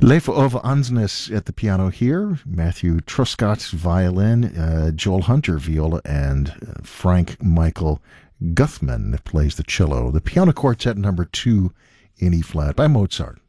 Leif Ove Ansnes at the piano here, Matthew Truscott violin, Joel Hunter viola, and Frank Michael Guthman plays the cello. The piano quartet number 2 in E flat by Mozart.